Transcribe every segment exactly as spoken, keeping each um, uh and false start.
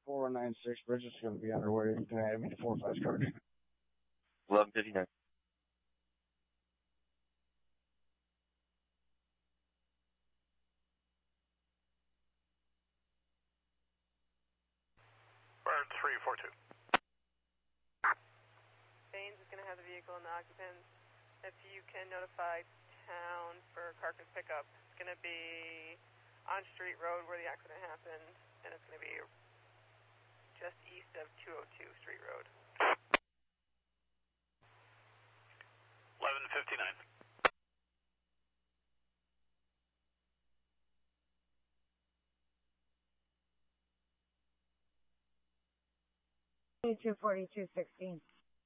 four one nine six, Bridge is going to be underway. You can add me to four five charge. eleven fifty-nine. Bird three four two. Baines is going to have the vehicle and the occupants. If you can notify town for carcass pickup, it's going to be on Street Road where the accident happened, and it's going to be just east of two oh two Street Road. eleven fifty-nine. two forty-two sixteen.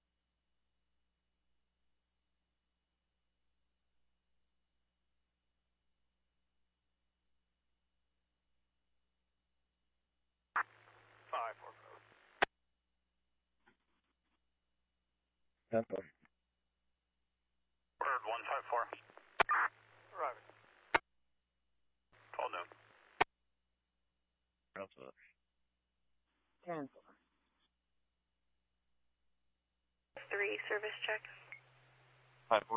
five four four. Tempo. Bird one five four. Arriving. twelve noon. Cancel. Three, service check. five four.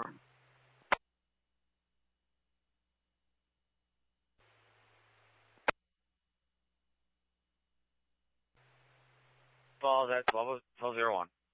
Falls at twelve oh one.